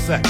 sex.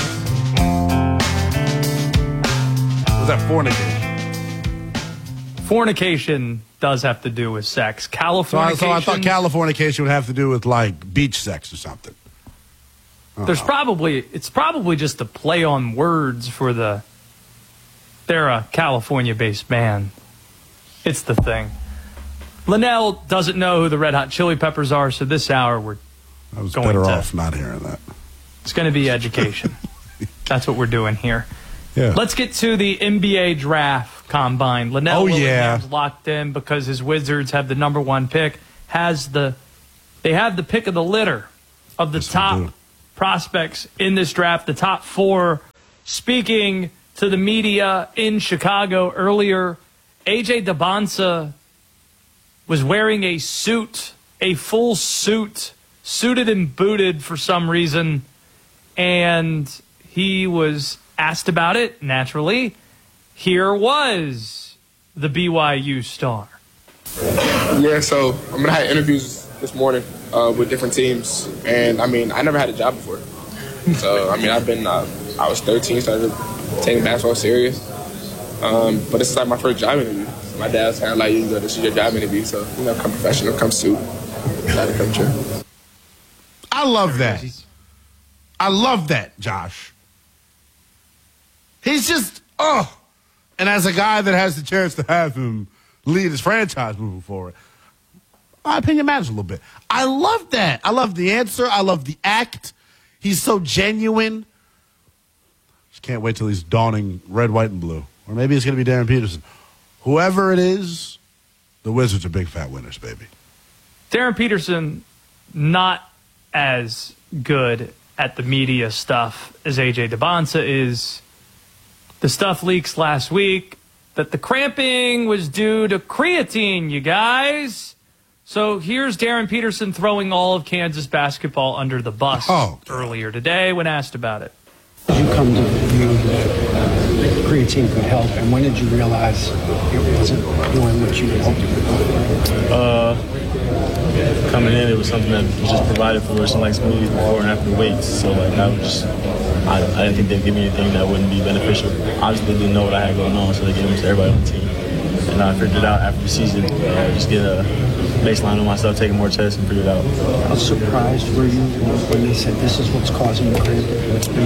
Was that fornication? Fornication does have to do with sex. Californication. So I thought Californication would have to do with like beach sex or something. It's probably just a play on words for they're a California-based band. It's the thing. Linnell doesn't know who the Red Hot Chili Peppers are, so this hour I was better off not hearing that. It's going to be education. That's what we're doing here. Yeah. Let's get to the NBA draft combine. Linnell Willingham's locked in because his Wizards have the #1 pick. They have the pick of the litter of the top prospects in this draft, the top 4. Speaking to the media in Chicago earlier, AJ Dybantsa was wearing a suit, a full suit, suited and booted for some reason, and he was asked about it, naturally. Here was the BYU star. Yeah, so I'm going to have interviews this morning with different teams, and, I mean, I never had a job before. So, I mean, I was 13, started taking basketball serious, but this is like my first job interview. My dad's kind of like, this is your job interview, so, come professional, come suit, try to come true. I love that. I love that, Josh. He's just, and as a guy that has the chance to have him lead his franchise moving forward, my opinion matters a little bit. I love that. I love the answer. I love the act. He's so genuine. Just can't wait till he's donning red, white, and blue. Or maybe it's going to be Darren Peterson. Whoever it is, the Wizards are big fat winners, baby. Darren Peterson, not as good at the media stuff as AJ Dybantsa is. The stuff leaks last week that the cramping was due to creatine, you guys. So here's Darren Peterson throwing all of Kansas basketball under the bus earlier today when asked about it. Did you come to view that creatine could help, and when did you realize it wasn't doing what you hoped it would? Coming in, it was something that was just provided for us in like smoothies before and after weights. So like I didn't think they'd give me anything that wouldn't be beneficial. Obviously, they didn't know what I had going on, so they gave them to everybody on the team. And I figured it out after the season. Just get a baseline on myself, taking more tests, and figure it out. How surprised were you when they said this is what's causing the cramp? What's been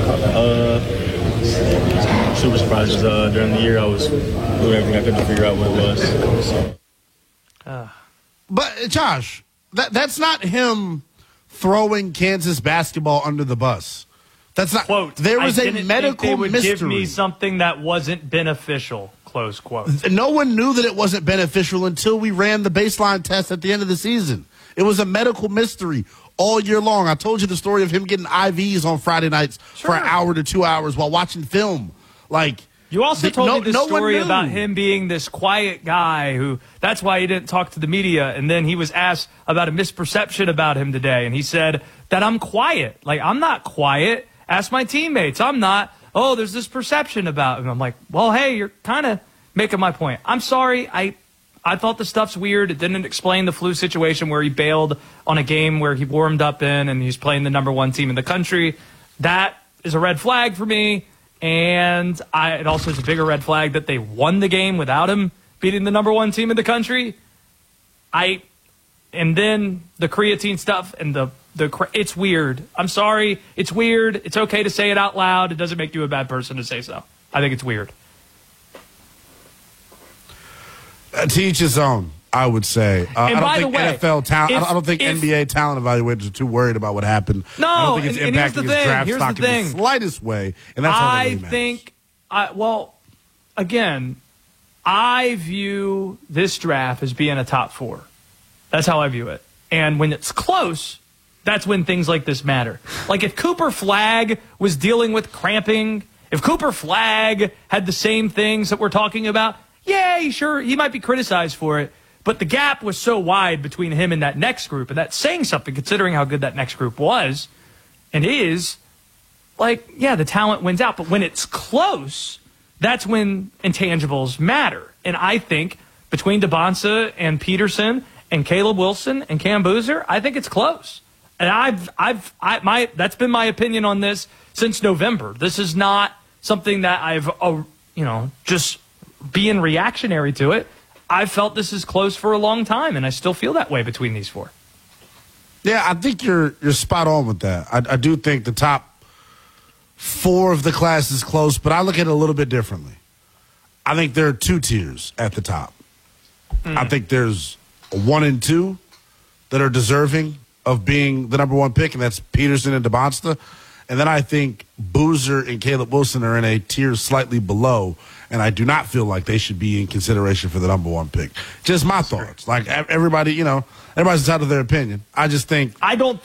super surprised. Because during the year, I was doing everything I could to figure out what it was. So. But Josh, that's not him throwing Kansas basketball under the bus. That's not. Quote, there was a medical they would mystery. Give me something that wasn't beneficial. Close quote. No one knew that it wasn't beneficial until we ran the baseline test at the end of the season. It was a medical mystery all year long. I told you the story of him getting IVs on Friday nights for an hour to 2 hours while watching film. Like, you also told me the story about him being this quiet guy who, that's why he didn't talk to the media. And then he was asked about a misperception about him today. And he said that I'm quiet. Like, I'm not quiet. Ask my teammates. I'm not. Oh, there's this perception about him. I'm like, well, hey, you're kind of making my point. I'm sorry. I thought the stuff's weird. It didn't explain the flu situation where he bailed on a game where he warmed up in and he's playing the #1 team in the country. That is a red flag for me. And it also is a bigger red flag that they won the game without him beating the #1 team in the country. And then the creatine stuff and it's weird. I'm sorry. It's weird. It's okay to say it out loud. It doesn't make you a bad person to say so. I think it's weird. To each his own, I would say. I don't think NFL talent. I don't think NBA talent evaluators are too worried about what happened. No, I don't think it's impacting his draft stock in the slightest way. And that's all that really matters. Again, I view this draft as being a top 4. That's how I view it. And when it's close, that's when things like this matter. Like if Cooper Flagg was dealing with cramping, if Cooper Flagg had the same things that we're talking about, yeah, he might be criticized for it. But the gap was so wide between him and that next group, and that's saying something considering how good that next group was and is. Like, yeah, the talent wins out. But when it's close, that's when intangibles matter. And I think between Dybantsa and Peterson and Caleb Wilson and Cam Boozer, I think it's close. And that's been my opinion on this since November. This is not something that I've, just being reactionary to it. I've felt this is close for a long time, and I still feel that way between these four. Yeah, I think you're spot on with that. I do think the top 4 of the class is close, but I look at it a little bit differently. I think there are 2 tiers at the top. I think there's 1 and 2 that are deserving of being the number 1 pick, and that's Peterson and DeBonsta. And then I think Boozer and Caleb Wilson are in a tier slightly below, and I do not feel like they should be in consideration for the number 1 pick. Just my thoughts. Like, everybody, everybody's entitled to their opinion. I don't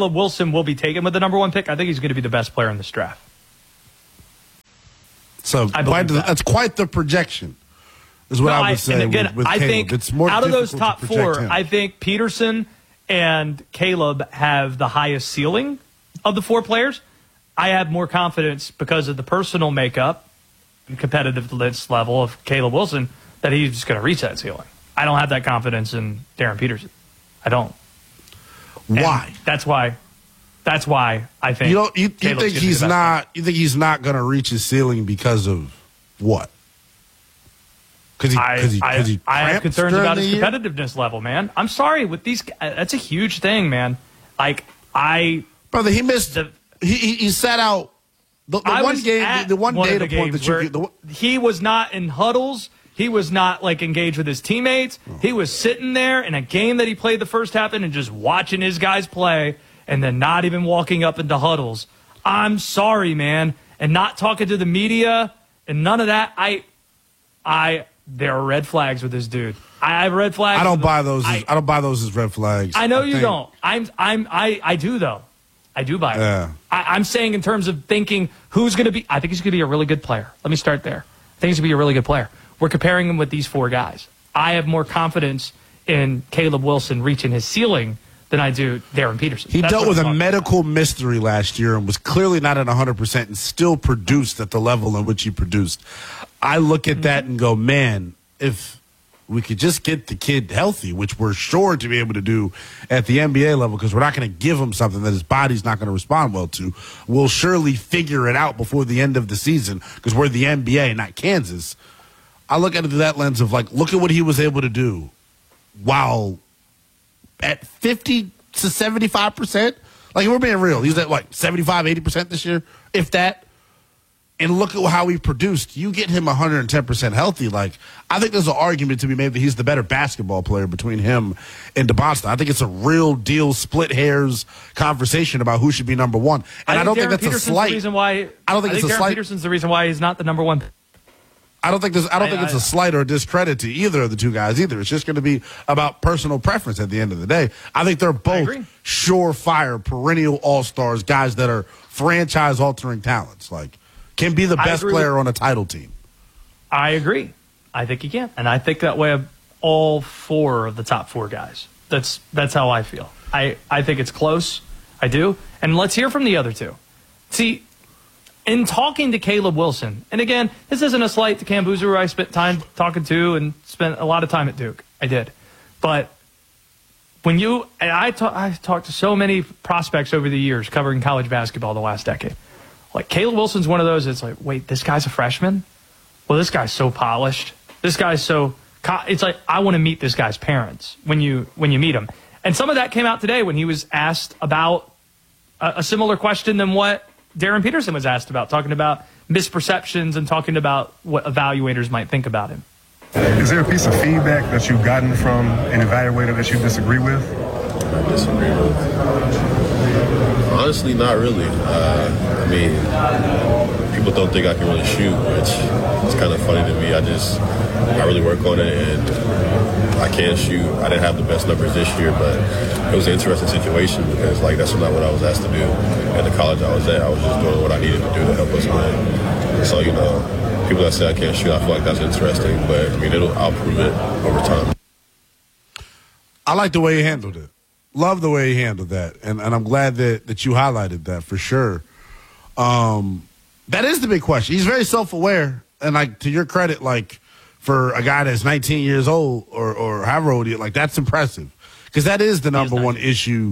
So that's quite the projection, is what I would say. And again, with I Caleb. think it's more out of those difficult top to project 4, him. I think Peterson and Caleb have the highest ceiling of the 4 players. I have more confidence because of the personal makeup and competitiveness level of Caleb Wilson that he's just going to reach that ceiling. I don't have that confidence in Darren Peterson. I don't. Why? And that's why I think you think he's not. You think he's not going to reach his ceiling because of what? Because I have concerns about his competitiveness level, man. I'm sorry with these. That's a huge thing, man. Brother, he missed. He sat out the one game. The one data point that you. He was not in huddles. He was not engaged with his teammates. He was sitting there in a game that he played the first half in and just watching his guys play, and then not even walking up into huddles. I'm sorry, man, and not talking to the media and none of that. There are red flags with this dude. I have red flags. I don't buy those. I don't buy those as red flags. I know you don't. I do though. I do buy it. Yeah. I'm saying in terms of thinking who's going to be. I think he's going to be a really good player. Let me start there. I think he's going to be a really good player. We're comparing him with these 4 guys. I have more confidence in Caleb Wilson reaching his ceiling than I do Darren Peterson. He dealt with a medical mystery last year and was clearly not at 100% and still produced at the level in which he produced. I look at that and go, man, if we could just get the kid healthy, which we're sure to be able to do at the NBA level because we're not going to give him something that his body's not going to respond well to, we'll surely figure it out before the end of the season because we're the NBA, not Kansas. I look at it through that lens of look at what he was able to do while at 50 to 75%. If we're being real, he's at 75, 80% this year, if that. And look at how he produced. You get him 110% healthy. I think there's an argument to be made that he's the better basketball player between him and DeBonsta. I think it's a real deal, split hairs conversation about who should be number 1. And I don't think that's a slight. I don't think it's a slight. Peterson's the reason why he's not the number 1. I don't think it's a slight or a discredit to either of the 2 guys either. It's just going to be about personal preference at the end of the day. I think they're both surefire, perennial all-stars, guys that are franchise-altering talents. Can be the best player on a title team. I agree. I think he can. And I think that way of all 4 of the top 4 guys. That's how I feel. I think it's close. I do. And let's hear from the other 2. See, in talking to Caleb Wilson, and again, this isn't a slight to Cam Boozer, who I spent time talking to and spent a lot of time at Duke. I did. But I talked to so many prospects over the years covering college basketball the last decade. Caleb Wilson's one of those that's wait, this guy's a freshman? Well, this guy's so polished. This guy's so... It's I want to meet this guy's parents when you meet him. And some of that came out today when he was asked about a similar question than what Darren Peterson was asked about, talking about misperceptions and talking about what evaluators might think about him. Is there a piece of feedback that you've gotten from an evaluator that you disagree with? I disagree with? Honestly, not really. People don't think I can really shoot, which is kind of funny to me. I really work on it, and I can shoot. I didn't have the best numbers this year, but it was an interesting situation because, that's not what I was asked to do at the college I was at. I was just doing what I needed to do to help us win. So, people that say I can't shoot, I feel like that's interesting, but, I'll prove it over time. I like the way he handled it. Love the way he handled that, and I'm glad that you highlighted that for sure. That is the big question. He's very self-aware, and to your credit, for a guy that's 19 years old or however old he is, that's impressive because that is the number 1 issue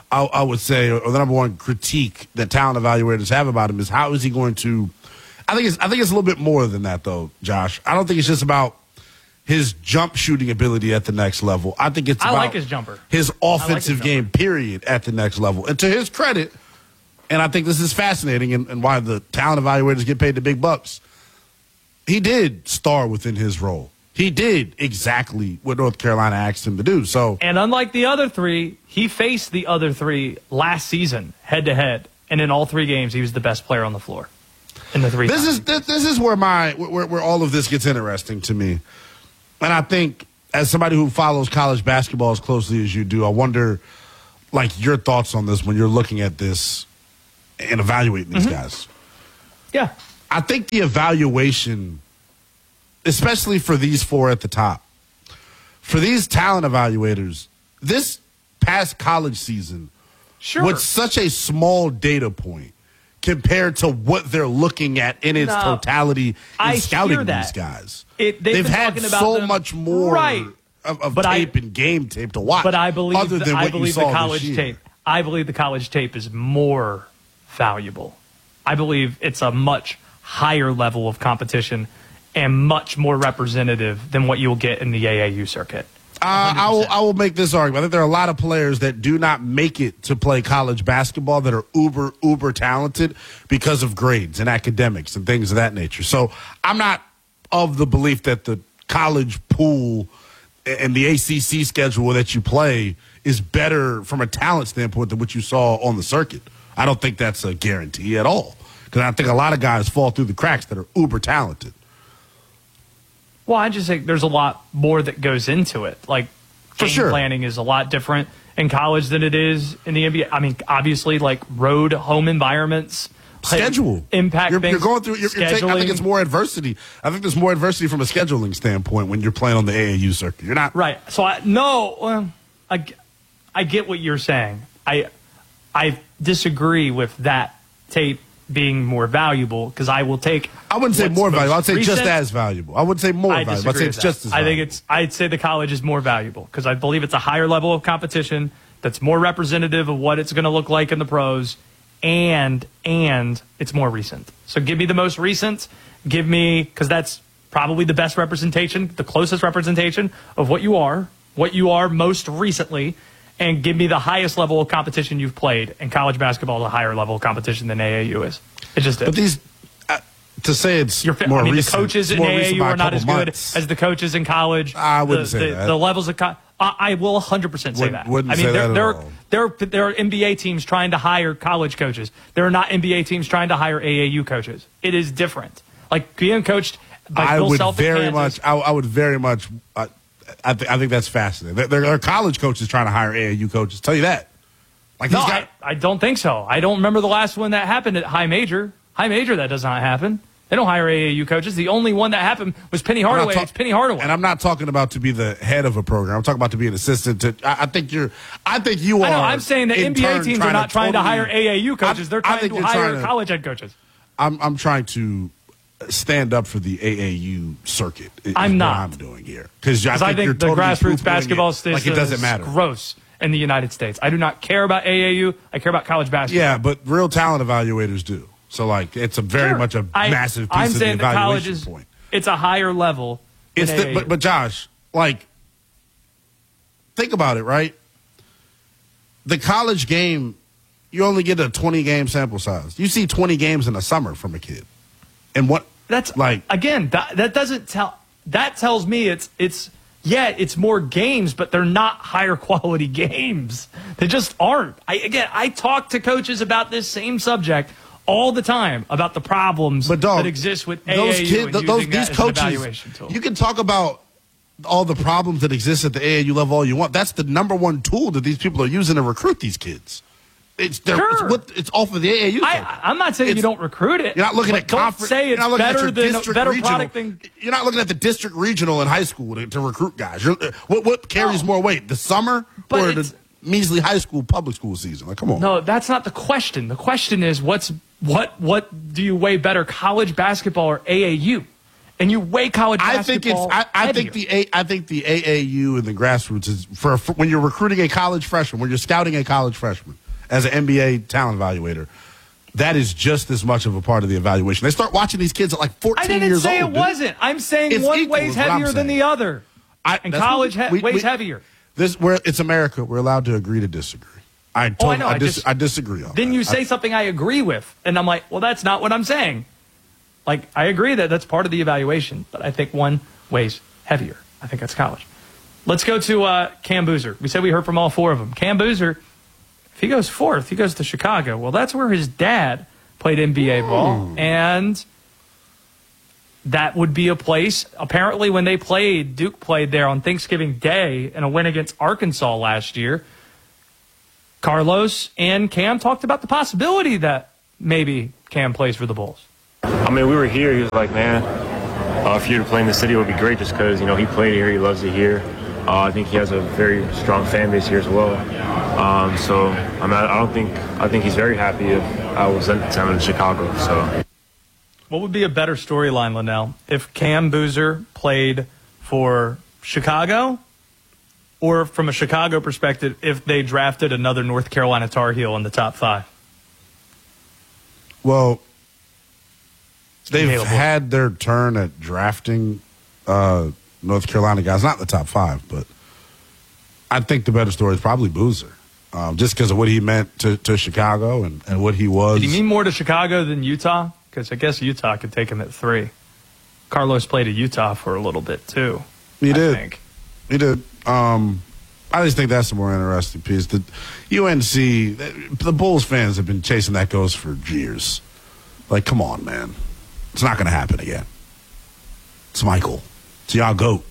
I would say, or the number one critique that talent evaluators have about him is how is he going to. I think it's a little bit more than that, though, Josh. I don't think it's just about his jump shooting ability at the next level. I think it's about like his jumper. His offensive game, period, at the next level. And to his credit, and I think this is fascinating and why the talent evaluators get paid the big bucks, he did star within his role. He did exactly what North Carolina asked him to do. And unlike the other three, he faced the other three last season head-to-head. And in all 3 games, he was the best player on the floor. In the 3 This is where where all of this gets interesting to me. And I think as somebody who follows college basketball as closely as you do, I wonder, like, your thoughts on this when you're looking at this and evaluating these guys. Yeah. I think the evaluation, especially for these 4 at the top, for these talent evaluators, this past college season was such a small data point compared to what they're looking at in its totality in scouting these guys. They've had so much more of tape and game tape to watch. But I believe other than what you saw the college this year. tape. I believe the college tape is more valuable. I believe it's a much higher level of competition and much more representative than what you'll get in the AAU circuit. I will make this argument. I think there are a lot of players that do not make it to play college basketball that are uber talented because of grades and academics and things of that nature. So I'm not of the belief that the college pool and the ACC schedule that you play is better from a talent standpoint than what you saw on the circuit. I don't think that's a guarantee at all, because I think a lot of guys fall through the cracks that are uber talented. Well, I just think there's a lot more that goes into it. Like, game planning is a lot different in college than it is in the NBA. I mean, obviously, like road home environments, schedule impact. You're going through. I think it's more adversity. I think there's more adversity from a scheduling standpoint when you're playing on the AAU circuit. You're not right. So I get what you're saying. I disagree with that tape being more valuable, because I will take. I wouldn't say more valuable. I'd say just as valuable. I wouldn't say more valuable. I'd say it's just as valuable. I'd say the college is more valuable because I believe it's a higher level of competition that's more representative of what it's going to look like in the pros, and it's more recent. So give me the most recent. Give me, because that's probably the best representation, the closest representation of what you are most recently. And give me the highest level of competition you've played. And college basketball is a higher level of competition than AAU is. It just is. But these, to say it's more recent. The coaches in AAU are not as good as the coaches in college. I wouldn't say that. The levels of I will 100% say that. There are NBA teams trying to hire college coaches. There are not NBA teams trying to hire AAU coaches. It is different. Like being coached by Bill Self in Kansas. I would very much. I think that's fascinating. There are college coaches trying to hire AAU coaches. Tell you that. Like no, I don't think so. I don't remember the last one that happened at High Major. High Major, that does not happen. They don't hire AAU coaches. The only one that happened was Penny Hardaway. It's Penny Hardaway. And I'm not talking about to be the head of a program. I'm talking about to be an assistant. I think you are. I know. I'm saying that NBA teams are not trying to hire AAU coaches. They're trying to hire college head coaches. I'm trying to stand up for the AAU circuit. I'm not. What I'm doing here, because I think the grassroots basketball system like it doesn't matter. Is gross in the United States. I do not care about AAU. I care about college basketball. Yeah, but real talent evaluators do. So like it's a very much a massive piece of the evaluation point. It's a higher level. But Josh, like, think about it, right? The college game, you only get a 20-game sample size. You see 20 games in a summer from a kid. And what that's like again, that doesn't tell. That tells me it's more games, but they're not higher quality games. They just aren't. I talk to coaches about this same subject all the time, about the problems that exist with AAU these coaches. You can talk about all the problems that exist at the AAU level all you want. That's the number one tool that these people are using to recruit these kids. It's off of the AAU. I'm not saying you don't recruit it. You're not looking at conference. Say it's better than a better product than. You're not looking at the district regional in high school to recruit guys. What carries more weight, the summer or the measly high school public school season? Like, come on. No, that's not the question. The question is what do you weigh better, college basketball or AAU? And you weigh college basketball. I think the AAU and the grassroots is for when you're recruiting a college freshman, when you're scouting a college freshman as an NBA talent evaluator. That is just as much of a part of the evaluation. They start watching these kids at like 14 years old. I didn't say it wasn't. I'm saying it's one weighs heavier than the other. And college weighs heavier. It's America. We're allowed to agree to disagree. I disagree on that. Then you say something I agree with, and I'm like, well, that's not what I'm saying. Like, I agree that that's part of the evaluation, but I think one weighs heavier. I think that's college. Let's go to Cam Boozer. We said we heard from all four of them. Cam Boozer, if he goes fourth, he goes to Chicago. Well, that's where his dad played NBA ball, and that would be a place. Apparently, when they played, Duke played there on Thanksgiving Day in a win against Arkansas last year. Carlos and Cam talked about the possibility that maybe Cam plays for the Bulls. I mean, we were here. He was like, man, for you to play in the city would be great just because, he played here. He loves it here. I think he has a very strong fan base here as well. I think he's very happy if I was sent him to Chicago. So, what would be a better storyline, Linnell, if Cam Boozer played for Chicago, or from a Chicago perspective, if they drafted another North Carolina Tar Heel in the top 5? Well, they've had their turn at drafting North Carolina guys, not in the top 5, but I think the better story is probably Boozer, just because of what he meant to Chicago and what he was. Did he mean more to Chicago than Utah? Because I guess Utah could take him at 3. Carlos played at Utah for a little bit, too. He did. I just think that's the more interesting piece. The UNC, the Bulls fans have been chasing that ghost for years. Like, come on, man. It's not going to happen again. It's Michael. It's y'all GOAT.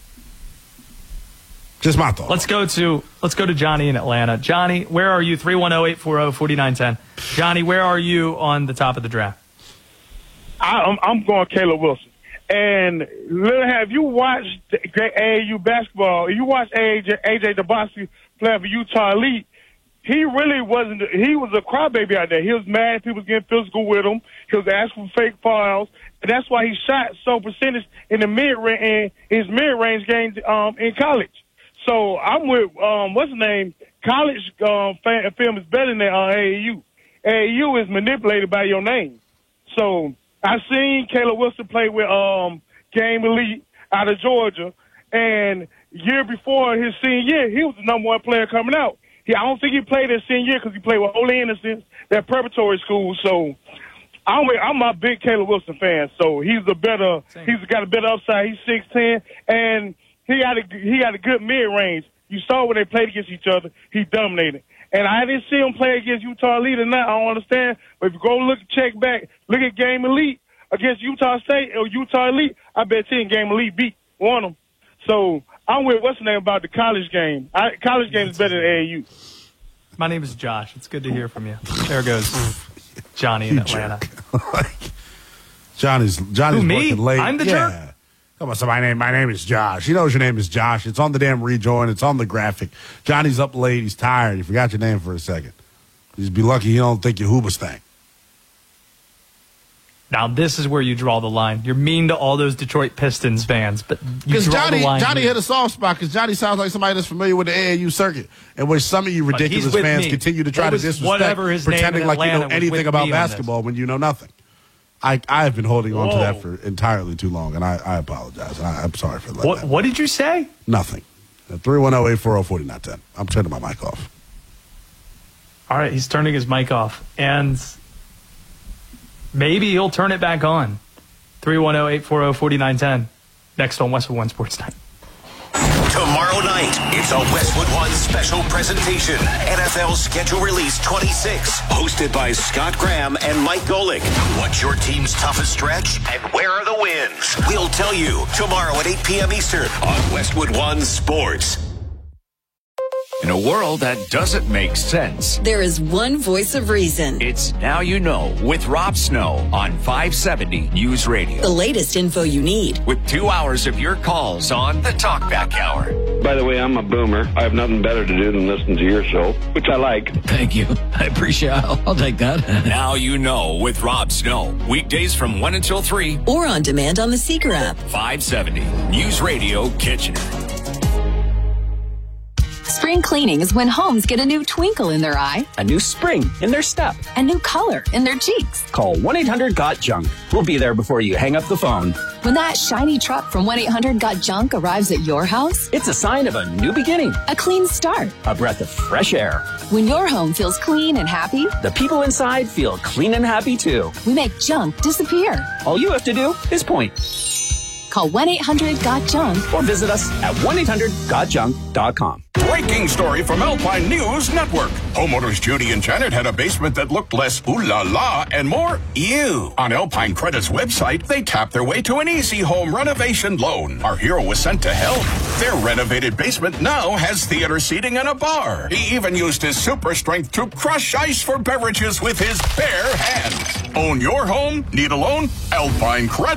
Just my thought. Let's go to Johnny in Atlanta. Johnny, where are you? 310-840-4910. Johnny, where are you on the top of the draft? I'm going Caleb Wilson. And have you watched AAU basketball? You watched AJ Dabasi playing for Utah Elite. He really wasn't. He was a crybaby out there. He was mad. People was getting physical with him. He was asking for fake fouls, and that's why he shot so percentage in the his mid-range games in college. So I'm with what's his name? College film is better than AAU. AAU is manipulated by your name. So I've seen Caleb Wilson play with Game Elite out of Georgia, and year before his senior year, he was the number 1 player coming out. I don't think he played his senior year because he played with Ole Innocence, that preparatory school. So I'm a big Caleb Wilson fan. So he's got a better upside. He's 6'10", and he had a good mid range. You saw when they played against each other, he dominated. And I didn't see him play against Utah Elite or not. I don't understand. But if you go check back, look at Game Elite against Utah State or Utah Elite, I bet you Game Elite won them. So I'm with what's the name about the college game. College game is better than AAU. My name is Josh. It's good to hear from you. There goes Johnny in Atlanta. Johnny's working late. I'm the jerk. Come on, so my name is Josh. He knows your name is Josh. It's on the damn rejoin. It's on the graphic. Johnny's up late. He's tired. You forgot your name for a second. Just be lucky he don't think you're Hoobastank. Now, this is where you draw the line. You're mean to all those Detroit Pistons fans, but you draw the line. Johnny hit a soft spot because Johnny sounds like somebody that's familiar with the AAU circuit, in which some of you ridiculous fans continue to try to disrespect, pretending like you know anything about basketball when you know nothing. I have been holding on to that for entirely too long, and I apologize. I'm sorry for that. What did you say? Nothing. 310-840-4910. I'm turning my mic off. All right, he's turning his mic off, and maybe he'll turn it back on. 310-840-4910. Next on Westwood One Sports Night. Tomorrow night, it's a Westwood One special presentation. NFL Schedule Release 26. Hosted by Scott Graham and Mike Golick. What's your team's toughest stretch and where are the wins? We'll tell you tomorrow at 8 p.m. Eastern on Westwood One Sports. In a world that doesn't make sense, there is one voice of reason. It's Now You Know with Rob Snow on 570 News Radio. The latest info you need. With 2 hours of your calls on the Talkback Hour. By the way, I'm a boomer. I have nothing better to do than listen to your show, which I like. Thank you. I appreciate it. I'll take that. Now You Know with Rob Snow. Weekdays from 1 until 3. Or on demand on the Seeker app. 570 News Radio Kitchener. Spring cleaning is when homes get a new twinkle in their eye, a new spring in their step, a new color in their cheeks. Call 1-800-GOT-JUNK. We'll be there before you hang up the phone. When that shiny truck from 1-800-GOT-JUNK arrives at your house, it's a sign of a new beginning, a clean start, a breath of fresh air. When your home feels clean and happy, the people inside feel clean and happy too. We make junk disappear. All you have to do is point. Call 1-800-GOT-JUNK or visit us at 1-800-GOTJUNK.com. Breaking story from Alpine News Network. Homeowners Judy and Janet had a basement that looked less ooh la la and more ew. On Alpine Credit's website, they tapped their way to an easy home renovation loan. Our hero was sent to help. Their renovated basement now has theater seating and a bar. He even used his super strength to crush ice for beverages with his bare hands. Own your home? Need a loan? Alpine Credit.